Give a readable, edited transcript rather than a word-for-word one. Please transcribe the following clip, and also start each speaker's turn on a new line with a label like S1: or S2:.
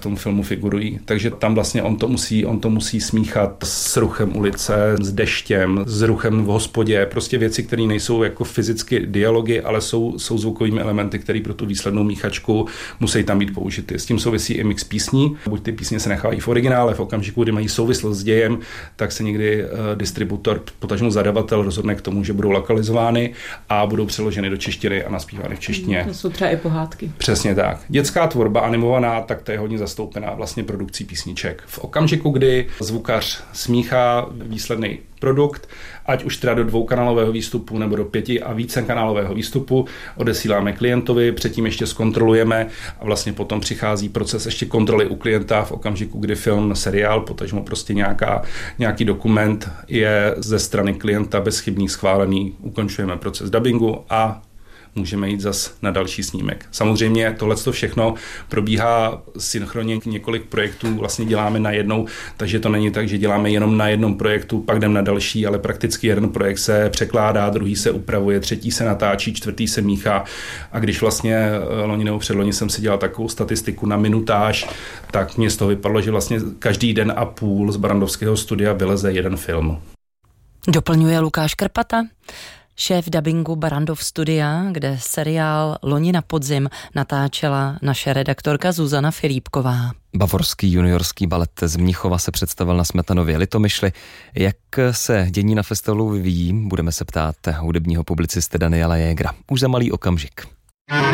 S1: tom filmu figurují. Takže tam vlastně on to musí smíchat s ruchem ulice, s deštěm, s ruchem v hospodě, prostě věci, které nejsou jako fyzicky dialogy, ale jsou zvukovými elementy, které pro tu výslednou míchačku musí tam být použity. S tím souvisí i mix písní. Buď ty písně se nechávají v originále, v okamžiku, kdy mají souvislost s dějem, tak se někdy distributor, potažmo zadavatel rozhodne k tomu, že budou lokalizovány a budou přeloženy do češtiny a naspívány v češtině.
S2: To jsou třeba i pohádky.
S1: Přesně tak. Dětská tvorba animovaná, tak to je hodně zastoupená vlastně produkcí písniček. V okamžiku, kdy zvukař smíchá výsledný produkt, ať už teda do 2kanálového výstupu nebo do 5 a více kanálového výstupu, odesíláme klientovi, předtím ještě zkontrolujeme a vlastně potom přichází proces ještě kontroly u klienta v okamžiku, kdy film, seriál, potažmo prostě nějaký dokument je ze strany klienta bezchybný, schválený, ukončujeme proces dabingu a můžeme jít zas na další snímek. Samozřejmě tohleto všechno probíhá synchronně, několik projektů vlastně děláme najednou, takže to není tak, že děláme jenom na jednom projektu, pak jdem na další, ale prakticky jeden projekt se překládá, druhý se upravuje, třetí se natáčí, čtvrtý se míchá a když vlastně loni nebo předloni jsem si dělal takovou statistiku na minutáž, tak mě z toho vypadlo, že vlastně každý den a půl z barrandovského studia vyleze jeden film.
S3: Doplňuje Lukáš Krpata, šéf dabingu Barrandov studia, kde seriál Loni na podzim natáčela naše redaktorka Zuzana Filipková.
S4: Bavorský juniorský balet z Mnichova se představil na Smetanově Litomyšli. Jak se dění na festivalu vyvíjí, budeme se ptát hudebního publicisty Daniela Jägra. Už za malý okamžik.